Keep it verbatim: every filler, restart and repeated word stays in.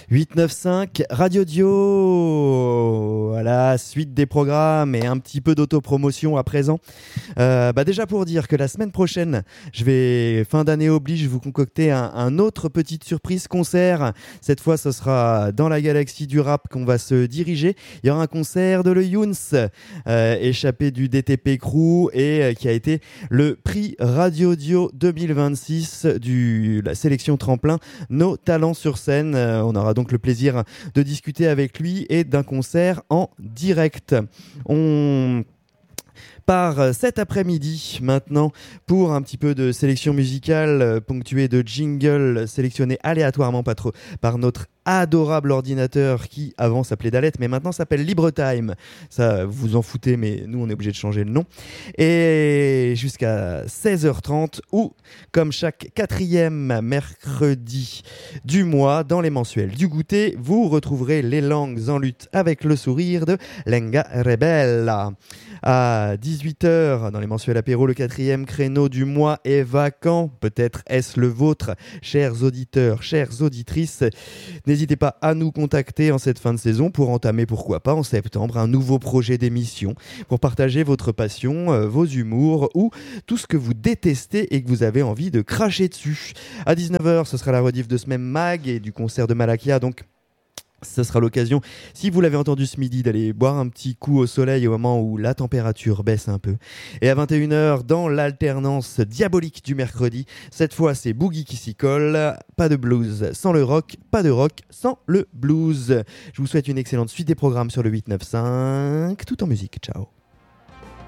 huit neuf cinq Radio Dio. Voilà, suite des programmes et un petit peu d'autopromotion à présent. Euh, bah déjà pour dire que la semaine prochaine, je vais, fin d'année oblige, vous concocter un, un autre petite surprise concert. Cette fois, ce sera dans la galaxie du rap qu'on va se diriger. Il y aura un concert de Le Younes, euh, échappé du D T P Crew et euh, qui a été le prix Radio Dio deux mille vingt-six du la sélection tremplin Nos Talents sur scène. Euh, on aura donc le plaisir de discuter avec lui et d'un concert en direct. On part cet après-midi maintenant pour un petit peu de sélection musicale euh, ponctuée de jingles sélectionnés aléatoirement pas trop, par notre adorable ordinateur qui avant s'appelait Dalette mais maintenant s'appelle LibreTime. Ça vous vous en foutez mais nous on est obligé de changer le nom. Et jusqu'à seize heures trente ou comme chaque quatrième mercredi du mois dans les mensuels du goûter, vous retrouverez les langues en lutte avec le sourire de Lenga Rebella. À dix-huit heures dans les mensuels apéro, le quatrième créneau du mois est vacant. Peut-être est-ce le vôtre, chers auditeurs, chères auditrices. N'hésitez pas à nous contacter en cette fin de saison pour entamer, pourquoi pas, en septembre, un nouveau projet d'émission pour partager votre passion, euh, vos humours ou tout ce que vous détestez et que vous avez envie de cracher dessus. À dix-neuf heures, ce sera la rediff de ce même mag et du concert de Malakia, donc ce sera l'occasion, si vous l'avez entendu ce midi, d'aller boire un petit coup au soleil au moment où la température baisse un peu. Et à vingt et une heures, dans l'alternance diabolique du mercredi, cette fois c'est Boogie qui s'y colle. Pas de blues sans le rock, pas de rock sans le blues. Je vous souhaite une excellente suite des programmes sur le huit neuf cinq, tout en musique. Ciao.